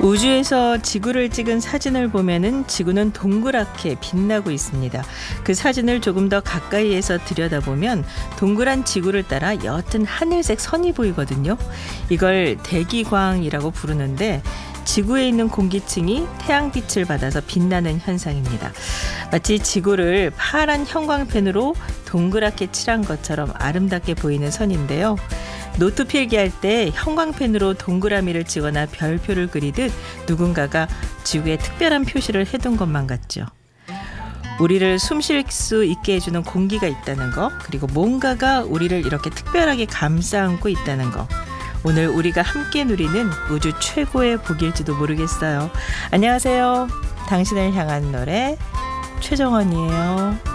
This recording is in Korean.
우주에서 지구를 찍은 사진을 보면은 지구는 동그랗게 빛나고 있습니다. 그 사진을 조금 더 가까이에서 들여다보면 동그란 지구를 따라 옅은 하늘색 선이 보이거든요. 이걸 대기광이라고 부르는데 지구에 있는 공기층이 태양빛을 받아서 빛나는 현상입니다. 마치 지구를 파란 형광펜으로 동그랗게 칠한 것처럼 아름답게 보이는 선인데요. 노트 필기할 때 형광펜으로 동그라미를 치거나 별표를 그리듯 누군가가 지구에 특별한 표시를 해둔 것만 같죠. 우리를 숨 쉴 수 있게 해주는 공기가 있다는 거, 그리고 뭔가가 우리를 이렇게 특별하게 감싸 안고 있다는 거, 오늘 우리가 함께 누리는 우주 최고의 복일지도 모르겠어요. 안녕하세요. 당신을 향한 노래 최정원이에요.